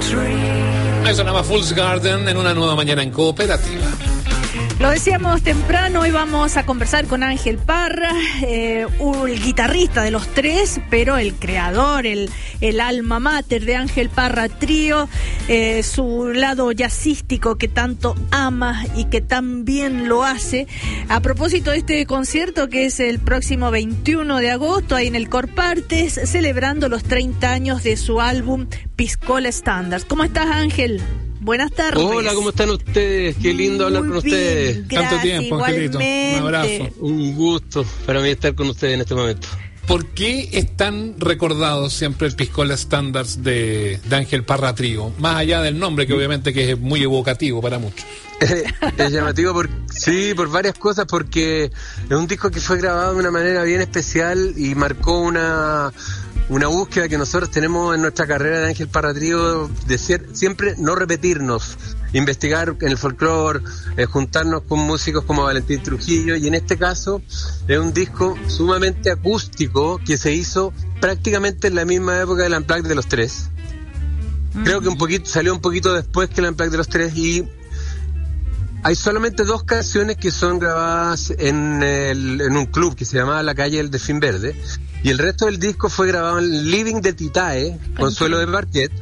Ahí sonaba Fool's Garden en una nueva mañana en Cooperativa. Lo decíamos temprano, hoy vamos a conversar con Ángel Parra, el guitarrista de los tres, pero el creador, el alma mater de Ángel Parra Trío, su lado jazzístico que tanto ama y que tan bien lo hace. A propósito de este concierto que es el próximo 21 de agosto, ahí en el Corpartes, celebrando los 30 años de su álbum Piscola Standards. ¿Cómo estás, Ángel? Buenas tardes. Hola, ¿cómo están ustedes? Qué lindo hablar con ustedes. Gracias, tanto tiempo, Angelito. Un abrazo. Un gusto para mí estar con ustedes en este momento. ¿Por qué es tan recordado siempre el Piscola Standards de Ángel Parra Trío? Más allá del nombre, que obviamente que es muy evocativo para muchos. Es llamativo por varias cosas, porque es un disco que fue grabado de una manera bien especial y marcó una búsqueda que nosotros tenemos en nuestra carrera de Ángel Parra Trío, de siempre no repetirnos, investigar en el folclore, juntarnos con músicos como Valentín Trujillo, y en este caso es un disco sumamente acústico que se hizo prácticamente en la misma época del Unplugged de los Tres. Creo que salió un poquito después que el Unplugged de los Tres, y hay solamente 2 canciones que son grabadas en un club que se llamaba La Calle del Delfín Verde, y el resto del disco fue grabado en Living de Titae, con suelo de parquet,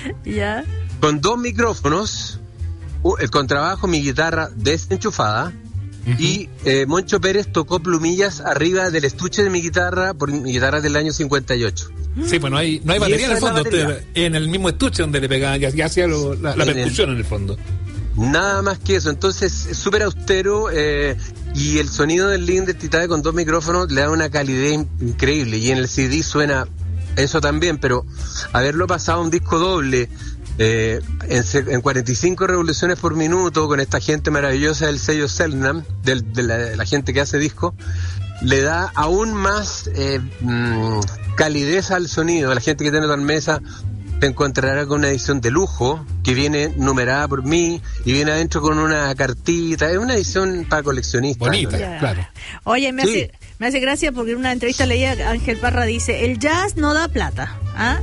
con 2 micrófonos, el contrabajo, mi guitarra desenchufada, y Moncho Pérez tocó plumillas arriba del estuche de mi guitarra, por mi guitarra del año 58. Sí, pues no hay batería en el fondo, en el mismo estuche donde le pegaban, y hacía la percusión en el fondo. Nada más que eso, entonces es súper austero, y el sonido del Living de Titae con 2 micrófonos le da una calidez increíble, y en el CD suena eso también, pero haberlo pasado a un disco doble, en 45 revoluciones por minuto, con esta gente maravillosa del sello Selknam, de la gente que hace disco, le da aún más calidez al sonido. La gente que tiene Tormesa te encontrará con una edición de lujo que viene numerada por mí y viene adentro con una cartita. Es una edición para coleccionistas. Bonita, claro. Oye, me hace gracia porque en una entrevista leía Ángel Parra dice, el jazz no da plata. ¿Ah?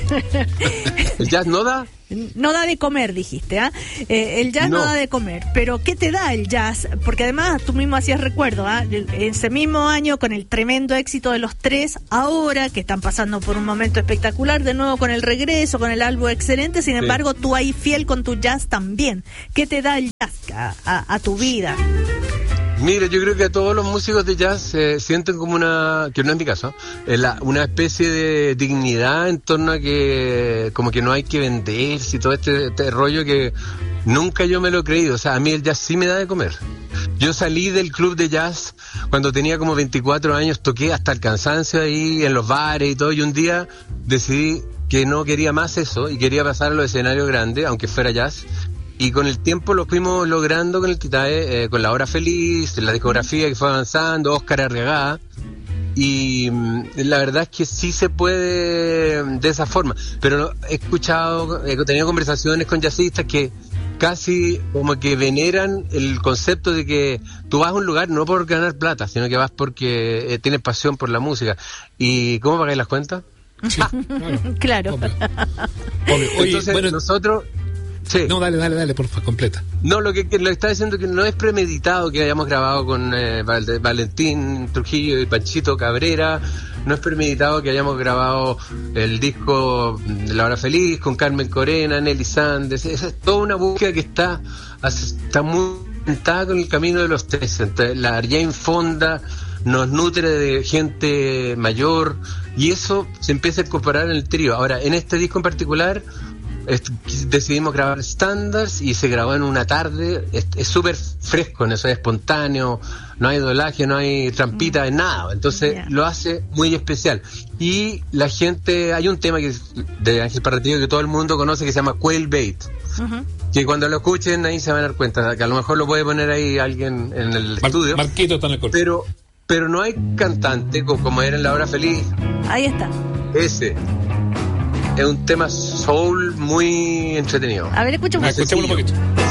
¿El jazz no da? No da de comer, dijiste, ¿ah? El jazz no da de comer, pero ¿qué te da el jazz? Porque además tú mismo hacías recuerdo, ¿ah? Ese mismo año, con el tremendo éxito de los tres, ahora que están pasando por un momento espectacular, de nuevo con el regreso, con el álbum excelente, sin embargo tú ahí fiel con tu jazz también. ¿Qué te da el jazz a tu vida? Mira, yo creo que a todos los músicos de jazz sienten como que no es mi caso, una especie de dignidad en torno a que como que no hay que venderse y todo este rollo que nunca yo me lo he creído. O sea, a mí el jazz sí me da de comer. Yo salí del club de jazz cuando tenía como 24 años, toqué hasta el cansancio ahí en los bares y todo, y un día decidí que no quería más eso y quería pasar a los escenarios grandes, aunque fuera jazz. Y con el tiempo lo fuimos logrando con el Titae, con La Hora Feliz, la discografía que fue avanzando, Óscar Arriagada. Y la verdad es que sí se puede de esa forma. Pero he tenido conversaciones con jazzistas que casi como que veneran el concepto de que tú vas a un lugar no por ganar plata, sino que vas porque tienes pasión por la música. ¿Y cómo pagáis las cuentas? Sí, claro. Oye, entonces, bueno, nosotros... Sí. No, dale, por favor, completa. No, lo que está diciendo que no es premeditado que hayamos grabado con Valentín Trujillo y Panchito Cabrera, no es premeditado que hayamos grabado el disco de La Hora Feliz con Carmen Corena, Nelly Sandes. Esa es toda una búsqueda que está muy orientada con el camino de los tres. Entonces, la Jane Fonda nos nutre de gente mayor y eso se empieza a incorporar en el trío. Ahora, en este disco en particular decidimos grabar Standards y se grabó en una tarde. Es súper fresco en eso, es espontáneo, no hay doblaje, no hay trampita, nada, entonces lo hace muy especial. Y la gente, hay un tema que de Ángel Parra Trío que todo el mundo conoce que se llama Quail Bait, que cuando lo escuchen ahí se van a dar cuenta, que a lo mejor lo puede poner ahí alguien en el estudio. Marquito está en el corte. Pero no hay cantante como era en La Hora Feliz. Ahí está. Ese es un tema soul muy entretenido. A ver, escuchamos un poquito.